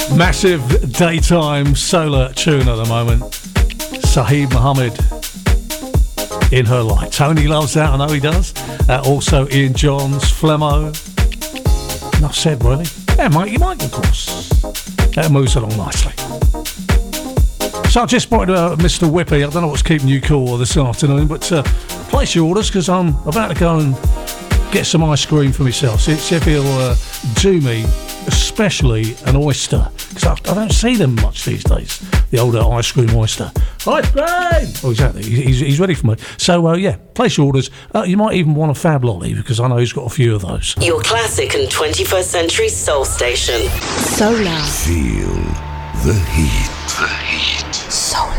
Massive daytime solar tune at the moment. Saheed Mohammed, In Her Light. Tony loves that, I know he does. Also Ian Johns, Flemo. Enough said, really. Yeah, Mikey Mike, of course. That moves along nicely. So I just spotted Mr. Whippy. I don't know what's keeping you cool this afternoon, but place your orders because I'm about to go and get some ice cream for myself. See if he'll do me, especially an oyster, because I don't see them much these days. The older ice cream oyster. Ice cream! Oh, exactly. He's ready for me. So, yeah, place your orders. You might even want a Fab Lolly, because I know he's got a few of those. Your classic and 21st century soul station. Solar. Feel the heat. Solar.